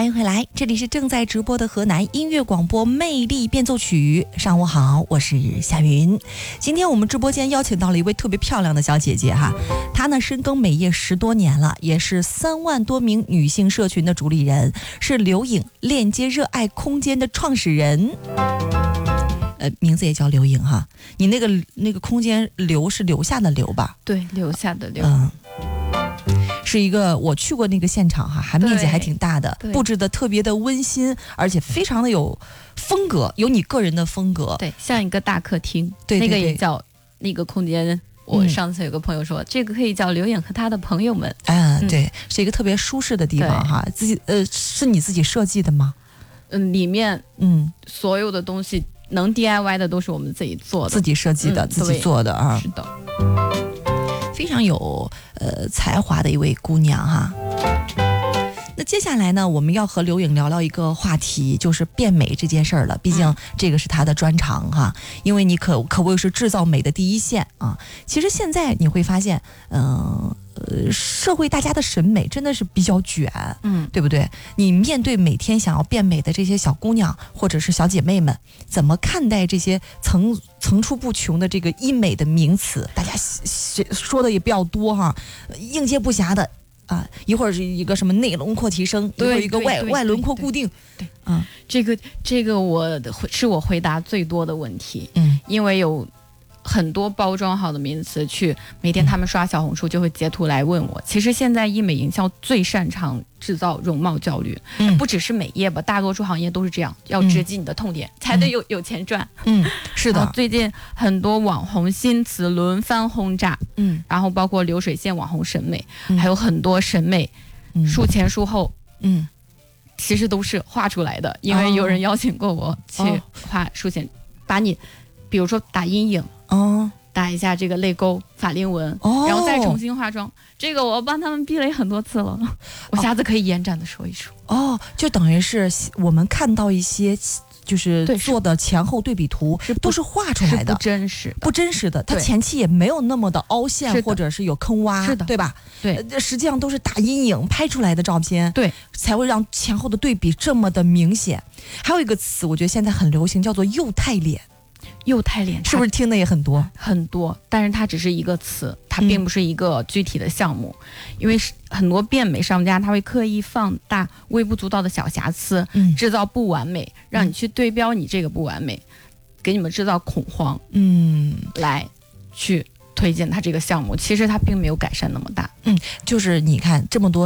欢迎回来，这里是正在直播的河南音乐广播魅力变奏曲。上午好，我是夏云。今天我们直播间邀请到了一位特别漂亮的小姐姐哈，她呢深耕美业10多年了，也是3万多名女性社群的主理人，是刘颖链接热爱空间的创始人。名字也叫刘颖哈，你那个空间留是留下的留吧？ 对，留下的留。 是一个我去过那个现场哈，还面积还挺大的，布置的特别的温馨，而且非常的有风格，有你个人的风格。 对，像一个大客厅。 对， 那个也叫那个空间。我上次有个朋友说，这个可以叫刘颖和他的朋友们。 对，是一个特别舒适的地方哈。自己是你自己设计的吗？ 里面所有的东西能 DIY 的都是我们自己做的， 自己设计的，自己做的啊。 是的。 非常有才华的一位姑娘哈。那接下来呢，我们要和刘颖聊聊一个话题，就是变美这件事儿了。毕竟这个是她的专长哈，因为你可谓是制造美的第一线啊。其实现在你会发现，社会大家的审美真的是比较卷，对不对？你面对每天想要变美的这些小姑娘或者是小姐妹们，怎么看待这些层出不穷的这个医美的名词？大家说的也比较多哈，应接不暇的啊，一会儿是一个什么内轮廓提升，一会儿一个外轮廓固定， 这个是我回答最多的问题，因为有很多包装好的名词，每天他们刷小红书就会截图来问我。其实现在医美营销最擅长制造容貌焦虑，不只是美业吧，大多数行业都是这样，要直击你的痛点才得有钱赚。 是的。 最近很多网红新词轮番轰炸，然后包括流水线网红审美，还有很多审美术前术后，其实都是画出来的，因为有人邀请过我去画术前，把你比如说打阴影。打一下这个泪沟、法令纹，然后再重新化妆。这个我帮他们避雷很多次了，我下次可以延展的说一说。 就等于是我们看到一些就是做的前后对比图，都是画出来的，不真实的。它前期也没有那么的凹陷，或者是有坑洼，对吧？对，实际上都是打阴影拍出来的照片，对，才会让前后的对比这么的明显。还有一个词，我觉得现在很流行，叫做幼态脸。 幼态脸是不是听的也很多很多？但是它只是一个词，它并不是一个具体的项目。因为很多变美商家他会刻意放大微不足道的小瑕疵，制造不完美，让你去对标你这个不完美，给你们制造恐慌，来去推荐他这个项目。其实它并没有改善那么大。 就是你看这么多